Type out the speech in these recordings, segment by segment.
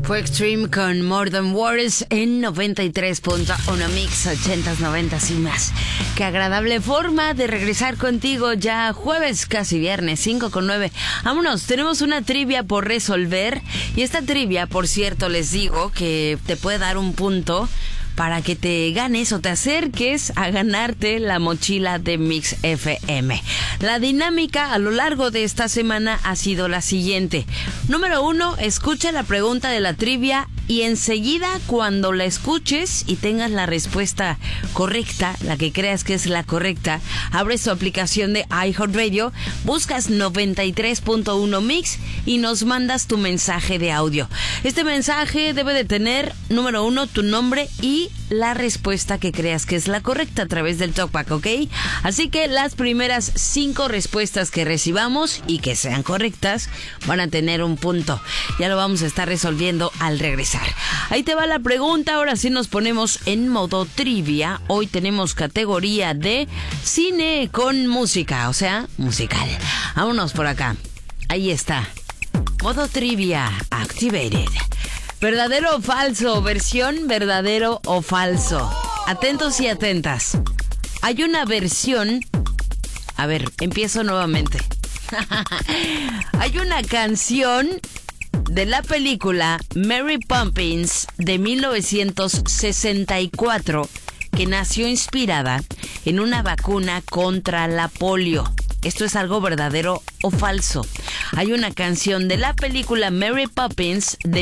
Fue Extreme con More Than Words en 93.1 Mix, 80s, 90s y más. Qué agradable forma de regresar contigo ya jueves, casi viernes, 5:09. Vámonos, tenemos una trivia por resolver. Y esta trivia, por cierto, les digo que te puede dar un punto para que te ganes o te acerques a ganarte la mochila de Mix FM. La dinámica a lo largo de esta semana ha sido la siguiente. Número 1, escucha la pregunta de la trivia y enseguida cuando la escuches y tengas la respuesta correcta, la que creas que es la correcta, abres tu aplicación de iHeartRadio, buscas 93.1 Mix y nos mandas tu mensaje de audio. Este mensaje debe de tener, número 1, tu nombre y la respuesta que creas que es la correcta a través del TalkBack, ¿ok? Así que las primeras 5 respuestas que recibamos y que sean correctas van a tener un punto. Ya lo vamos a estar resolviendo al regresar. Ahí te va la pregunta, ahora sí nos ponemos en modo trivia. Hoy tenemos categoría de cine con música, o sea, musical. Vámonos por acá. Ahí está. Modo trivia activated. ¿Verdadero o falso? Versión verdadero o falso. Atentos y atentas. Hay una versión... A ver, empiezo nuevamente. Hay una canción de la película Mary Poppins de 1964 que nació inspirada en una vacuna contra la polio. ¿Esto es algo verdadero o falso? Hay una canción de la película Mary Poppins de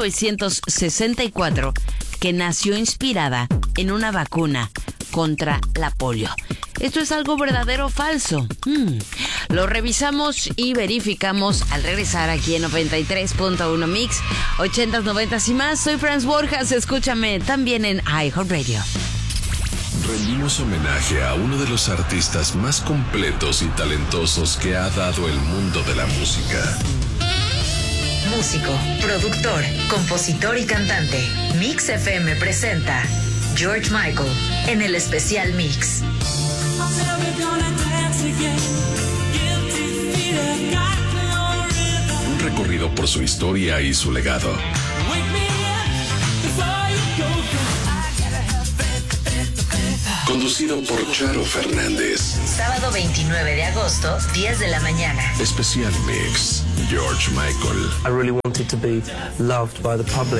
1964 que nació inspirada en una vacuna contra la polio. ¿Esto es algo verdadero o falso? Lo revisamos y verificamos al regresar aquí en 93.1 Mix, 80s, 90s y más. Soy Franz Borjas, escúchame también en iHeartRadio. Rendimos homenaje a uno de los artistas más completos y talentosos que ha dado el mundo de la música. Músico, productor, compositor y cantante. Mix FM presenta George Michael en el especial Mix. Un recorrido por su historia y su legado. Conducido por Charo Fernández. Sábado 29 de agosto, 10 de la mañana. Especial Mix, George Michael. I really wanted to be loved by the public.